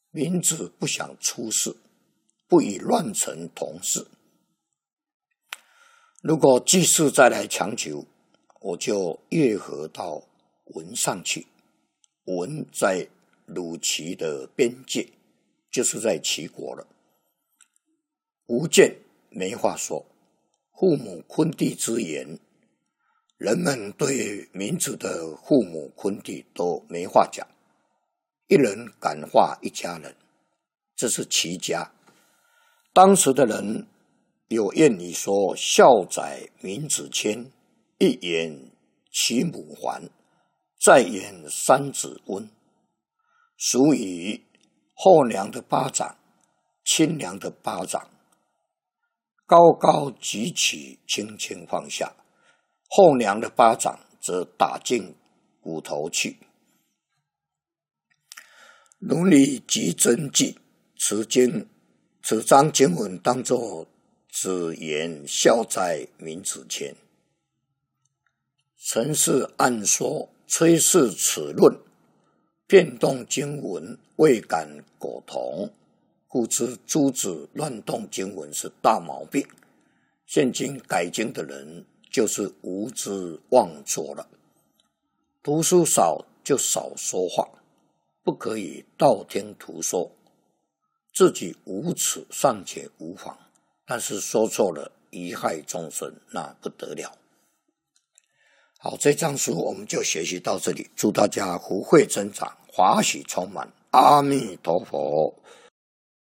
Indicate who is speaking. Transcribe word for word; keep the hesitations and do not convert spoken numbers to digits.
Speaker 1: 明子不想出事，不与乱臣同事。如果继续再来强求，我就越河到文上去。文在鲁齐的边界，就是在齐国了。吴建没话说，父母昆弟之言，人们对明子的父母昆弟都没话讲，一人感化一家人，这是齐家。当时的人有谚语说：孝宰明子谦，一言其母还，再言三子温。俗语后娘的巴掌，亲娘的巴掌，高高举起，轻轻放下，后娘的巴掌则打进骨头去。伦理及真纪，此经此章经文当作只言孝哉明子谦。陈氏暗说崔氏此论，变动经文，未敢苟同，故知诸子乱动经文是大毛病。现今改经的人就是无知妄作了。读书少就少说话，不可以道听途说，自己无耻尚且无妨，但是说错了贻害众生，那不得了。好，这章书我们就学习到这里，祝大家福慧增长，华喜充满，阿弥陀佛。